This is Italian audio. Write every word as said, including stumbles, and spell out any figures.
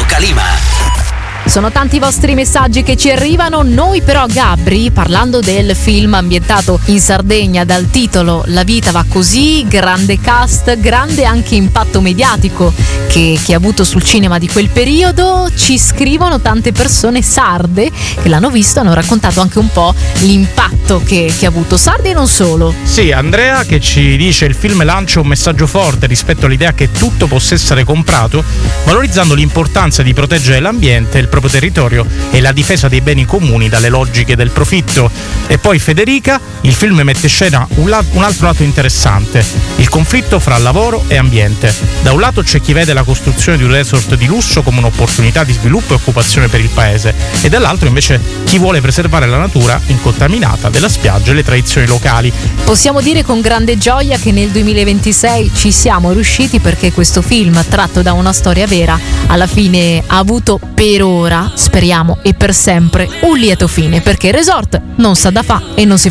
Mauro Calima. Sono tanti i vostri messaggi che ci arrivano. Noi però, Gabri, parlando del film ambientato in Sardegna dal titolo La vita va così, grande cast, grande anche impatto mediatico che, che ha avuto sul cinema di quel periodo, ci scrivono tante persone sarde che l'hanno visto, hanno raccontato anche un po' l'impatto che, che ha avuto, sardi e non solo. Sì, Andrea che ci dice: il film lancia un messaggio forte rispetto all'idea che tutto possa essere comprato, valorizzando l'importanza di proteggere l'ambiente, il proprio territorio e la difesa dei beni comuni dalle logiche del profitto. E poi Federica: il film mette in scena un, la- un altro lato interessante, il conflitto fra lavoro e ambiente. Da un lato c'è chi vede la costruzione di un resort di lusso come un'opportunità di sviluppo e occupazione per il paese, e dall'altro invece chi vuole preservare la natura incontaminata della spiaggia e le tradizioni locali. Possiamo dire con grande gioia che nel duemilaventisei ci siamo riusciti, perché questo film, tratto da una storia vera, alla fine ha avuto per ora, speriamo e per sempre, un lieto fine, perché il resort non sa da fa e non si